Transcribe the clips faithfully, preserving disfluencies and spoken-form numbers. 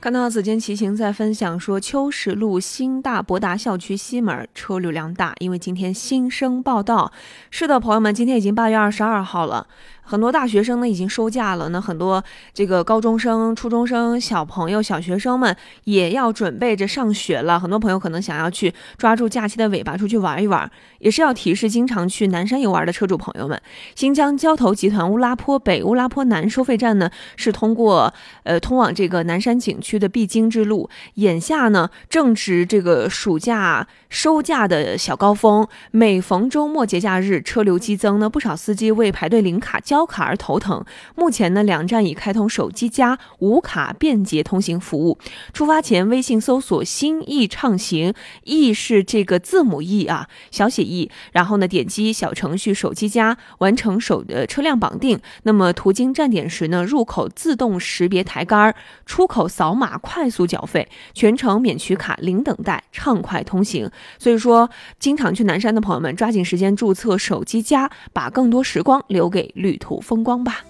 看到紫金骑行在分享说，秋实路新大博达校区西门车流量大，因为今天新生报到。是的，朋友们，今天已经八月二十二号了。很多大学生呢已经收假了，那很多这个高中生、初中生、小朋友、小学生们也要准备着上学了。很多朋友可能想要去抓住假期的尾巴出去玩一玩，也是要提示经常去南山游玩的车主朋友们，新疆交投集团乌拉坡北、乌拉坡南收费站呢是通过呃通往这个南山景区的必经之路。眼下呢正值这个暑假收假的小高峰，每逢周末节假日车流激增呢，不少司机为排队领卡交卡而头疼。目前呢，两站已开通手机加无卡便捷通行服务。出发前微信搜索新易畅行，易是这个字母 E 啊，小写 E， 然后呢点击小程序手机加，完成手的车辆绑定。那么途经站点时呢，入口自动识别抬杆，出口扫码快速缴费，全程免取卡零等待，畅快通行。所以说经常去南山的朋友们，抓紧时间注册手机加，把更多时光留给旅途风光吧。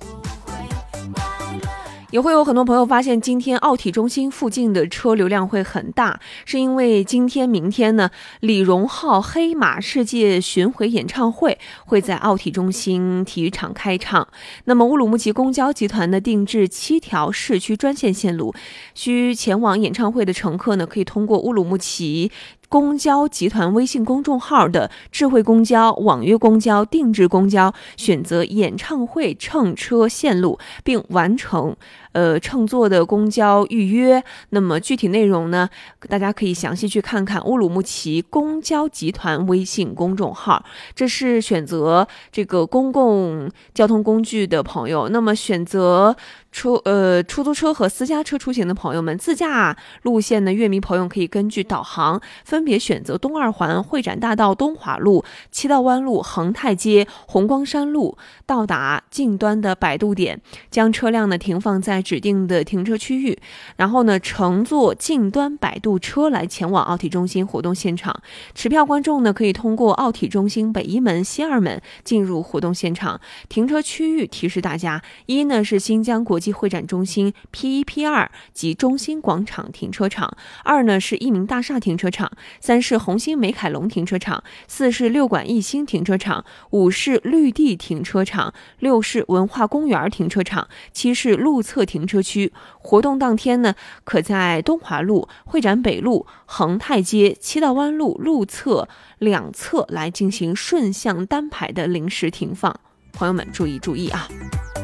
也会有很多朋友发现，今天奥体中心附近的车流量会很大，是因为今天明天呢，李荣浩黑马世界巡回演唱会会在奥体中心体育场开唱。那么乌鲁木齐公交集团呢定制七条市区专线线路，需前往演唱会的乘客呢可以通过乌鲁木齐公交集团微信公众号的智慧公交、网约公交、定制公交，选择演唱会乘车线路，并完成呃乘坐的公交预约。那么具体内容呢，大家可以详细去看看乌鲁木齐公交集团微信公众号。这是选择这个公共交通工具的朋友，那么选择出呃出租车和私家车出行的朋友们，自驾路线的乐迷朋友可以根据导航分别选择东二环会展大道东华路、七道湾路、恒泰街、红光山路，到达近端的摆渡点，将车辆呢停放在指定的停车区域，然后呢乘坐近端摆渡车来前往奥体中心活动现场。持票观众呢可以通过奥体中心北一门、西二门进入活动现场。停车区域提示大家：一呢是新疆国际会展中心 P 一 P 二 及中心广场停车场；二呢是一鸣大厦停车场；三是红星美凯龙停车场；四是六馆一星停车场；五是绿地停车场；六是文化公园停车场；七是路侧停车区。活动当天呢，可在东华路、会展北路、恒泰街、七道湾路路侧两侧来进行顺向单排的临时停放。朋友们注意注意啊！